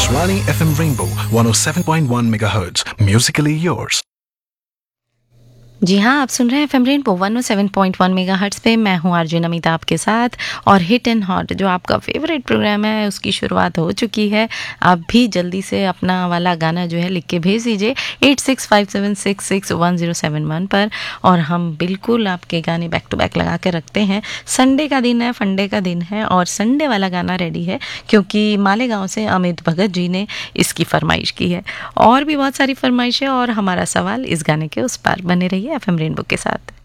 Akashvani FM Rainbow 107.1 MHz. Musically yours. जी हाँ, आप सुन रहे हैं एफएम रेनबो 107.1 मेगाहर्ट्ज़ पे। मैं हूँ आरजे नमिता आपके साथ, और हिट एंड हॉट जो आपका फेवरेट प्रोग्राम है उसकी शुरुआत हो चुकी है। आप भी जल्दी से अपना वाला गाना जो है लिख के भेज दीजिए 8657661071 पर, और हम बिल्कुल आपके गाने बैक टू बैक लगा के रखते हैं। संडे का दिन है, फंडे का दिन है, और संडे वाला गाना रेडी है क्योंकि मालेगांव से अमित भगत जी ने इसकी फरमाइश की है। और भी बहुत सारी फरमाइशें और हमारा सवाल इस गाने के उस पार। बने रहिए एफएम रेनबो के साथ।